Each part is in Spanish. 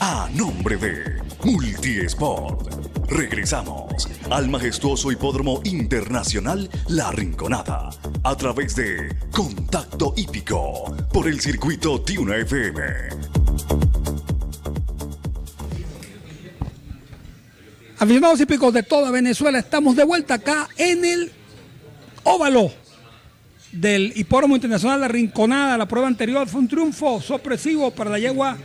a nombre de Multiesport. Regresamos al majestuoso Hipódromo Internacional La Rinconada a través de Contacto Hípico por el circuito Tiuna FM. Aficionados hípicos de toda Venezuela, estamos de vuelta acá en el óvalo del Hipódromo Internacional La Rinconada. La prueba anterior fue un triunfo sorpresivo para la yegua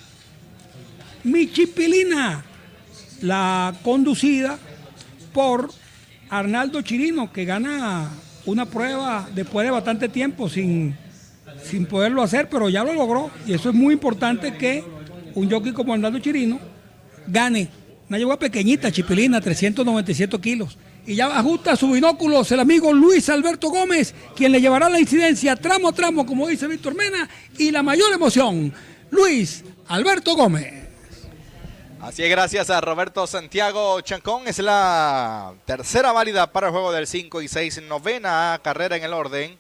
Michipilina, la conducida por Arnaldo Chirino, que gana una prueba después de bastante tiempo sin poderlo hacer, pero ya lo logró, y eso es muy importante, que un jockey como Arnaldo Chirino gane. Una yegua pequeñita, Chipilina, 397 kilos. Y ya ajusta sus binóculos el amigo Luis Alberto Gómez, quien le llevará la incidencia tramo a tramo, como dice Víctor Mena, y la mayor emoción. Luis Alberto Gómez. Así es, gracias a Roberto Santiago Chancón. Es la tercera válida para el juego del 5 y 6, novena carrera en el orden.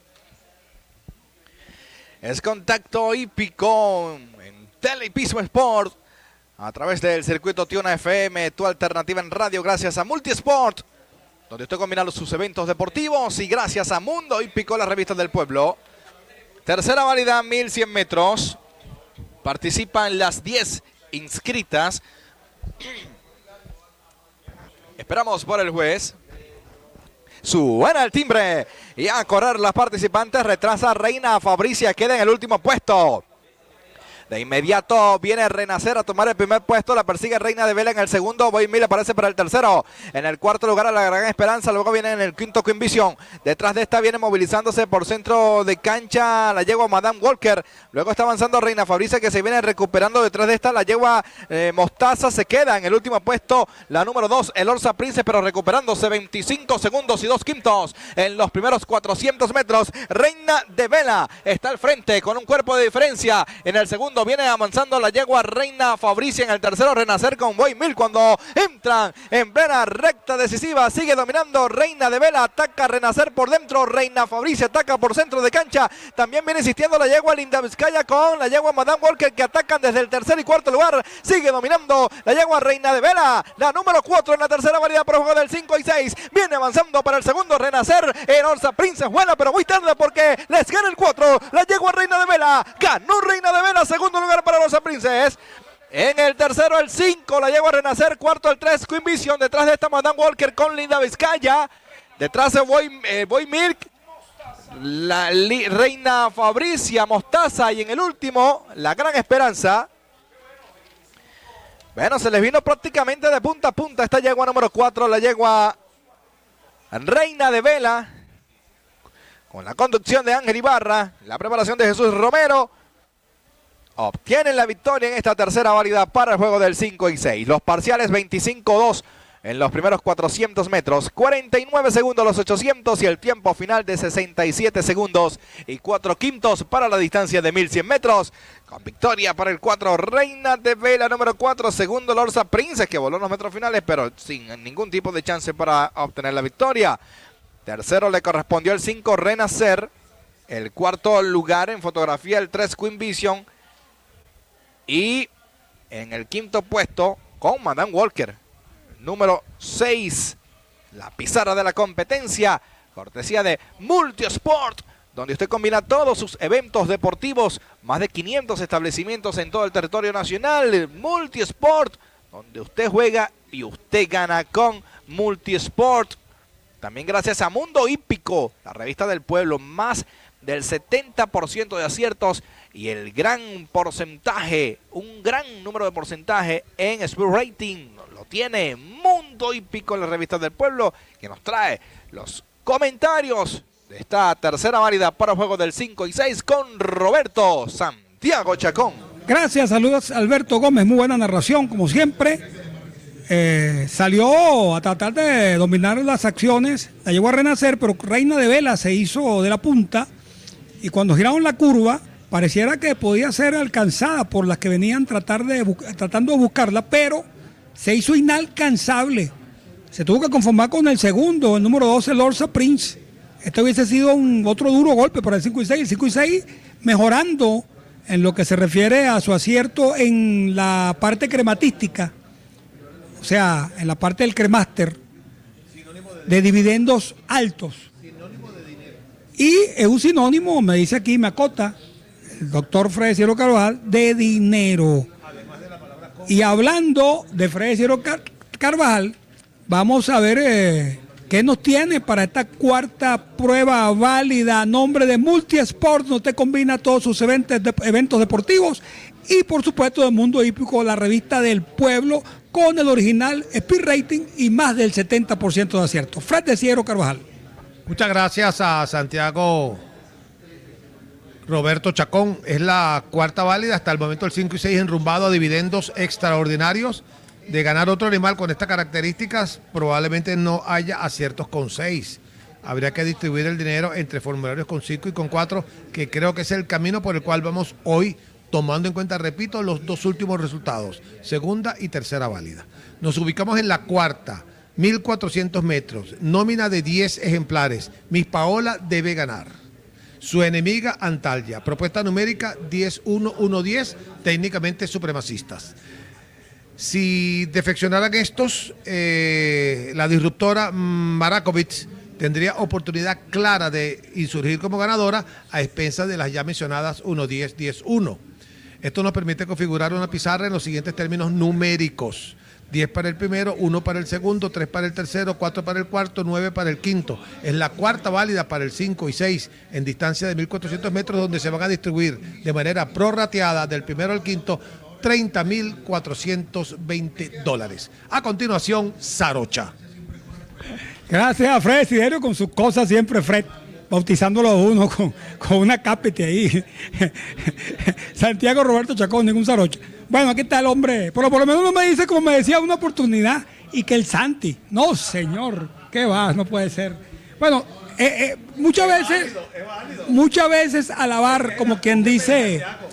Es Contacto Hípico en Telepiso Sport a través del circuito Tiuna FM, tu alternativa en radio, gracias a Multisport, donde usted combina sus eventos deportivos, y gracias a Mundo Hípico, la revista del pueblo. Tercera válida, 1100 metros. Participan las 10 inscritas. Esperamos por el juez. Suena el timbre y a correr las participantes. Retrasa Reina Fabricia, queda en el último puesto. De inmediato viene Renacer a tomar el primer puesto, la persigue Reina de Vela en el segundo, Boy Mil aparece para el tercero, en el cuarto lugar a la Gran Esperanza, luego viene en el quinto Queen Vision, detrás de esta viene movilizándose por centro de cancha la yegua Madame Walker, luego está avanzando Reina Fabricia, que se viene recuperando, detrás de esta la yegua Mostaza, se queda en el último puesto la número 2, el Orsa Prince, pero recuperándose 25 segundos y 2 quintos en los primeros 400 metros. Reina de Vela está al frente con un cuerpo de diferencia, en el segundo viene avanzando la yegua Reina Fabricia, en el tercero Renacer con Boy Mil, cuando entran en plena recta decisiva, sigue dominando Reina de Vela, ataca Renacer por dentro, Reina Fabricia ataca por centro de cancha, también viene insistiendo la yegua Linda Vizcaya con la yegua Madame Walker, que atacan desde el tercer y cuarto lugar, sigue dominando la yegua Reina de Vela, la número 4 en la tercera variedad por juego del 5 y 6, viene avanzando para el segundo Renacer, el Orsa Princess buena, pero muy tarde porque les gana el 4, la yegua Reina de Vela, ganó Reina de Vela, segundo lugar para los Princes. En el tercero el 5, la yegua Renacer, cuarto el 3, Queen Vision, detrás de esta Madame Walker con Linda Vizcaya, detrás de Boy Milk, la Reina Fabricia, Mostaza, y en el último, la Gran Esperanza. Bueno, se les vino prácticamente de punta a punta esta yegua número 4, la yegua Reina de Vela, con la conducción de Ángel Ibarra, la preparación de Jesús Romero. Obtienen la victoria en esta tercera válida para el juego del 5 y 6. Los parciales 25-2 en los primeros 400 metros, 49 segundos los 800 y el tiempo final de 67 segundos y 4 quintos para la distancia de 1100 metros. Con victoria para el 4, Reina de Vela, número 4, segundo Lorsa Prince, que voló en los metros finales, pero sin ningún tipo de chance para obtener la victoria. Tercero le correspondió el 5, Renacer. El cuarto lugar en fotografía, el 3, Queen Vision. Y en el quinto puesto con Madame Walker, número 6, la pizarra de la competencia, cortesía de Multisport, donde usted combina todos sus eventos deportivos, más de 500 establecimientos en todo el territorio nacional. Multisport, donde usted juega y usted gana con Multisport. También gracias a Mundo Hípico, la revista del pueblo, más del 70% de aciertos y el gran porcentaje, un gran número de porcentaje en Speed Rating. Lo tiene Mundo Hípico, la revista del pueblo, que nos trae los comentarios de esta tercera válida para el juego del 5 y 6 con Roberto Santiago Chacón. Gracias, saludos Alberto Gómez, muy buena narración como siempre. Salió a tratar de dominar las acciones, la llegó a Renacer, pero Reina de Vela se hizo de la punta y cuando giraron la curva pareciera que podía ser alcanzada por las que venían tratando de buscarla, pero se hizo inalcanzable. Se tuvo que conformar con el segundo, el número 12, el Orsa Prince. Este hubiese sido otro duro golpe para el 5 y 6. El 5 y 6 mejorando en lo que se refiere a su acierto en la parte crematística, o sea, en la parte del cremaster, de dividendos altos. Y es un sinónimo, me dice aquí, me acota, el doctor Freddy Cielo Carvajal, de dinero. Y hablando de Freddy Cielo Carvajal, vamos a ver qué nos tiene para esta cuarta prueba válida a nombre de Multisport, donde usted combina todos sus eventos deportivos y por supuesto del mundo hípico, la revista del pueblo, con el original Speed Rating y más del 70% de acierto. Freddy Cielo Carvajal. Muchas gracias a Santiago Roberto Chacón. Es la cuarta válida, hasta el momento el 5 y 6 enrumbado a dividendos extraordinarios. De ganar otro animal con estas características, probablemente no haya aciertos con 6. Habría que distribuir el dinero entre formularios con 5 y con 4, que creo que es el camino por el cual vamos hoy, tomando en cuenta, repito, los dos últimos resultados, segunda y tercera válida. Nos ubicamos en la cuarta, 1.400 metros, nómina de 10 ejemplares. Miss Paola debe ganar. Su enemiga, Antalya. Propuesta numérica 10-1-1-10, técnicamente supremacistas. Si defeccionaran estos, la disruptora Marakovic tendría oportunidad clara de insurgir como ganadora a expensas de las ya mencionadas 1-10-10-1. Esto nos permite configurar una pizarra en los siguientes términos numéricos: 10 para el primero, 1 para el segundo, 3 para el tercero, 4 para el cuarto, 9 para el quinto. Es la cuarta válida para el 5 y 6 en distancia de 1.400 metros, donde se van a distribuir de manera prorrateada del primero al quinto $30,420. A continuación, Sarocha. Gracias a Fred Sidero con sus cosas siempre, Fred, bautizándolo a uno con una cápete ahí. Santiago Roberto Chacón, ningún Sarocha. Bueno, aquí está el hombre, pero por lo menos no me dice, como me decía, una oportunidad y que el Santi. No, señor, ¿qué va? No puede ser. Bueno, muchas veces alabar, como quien dice,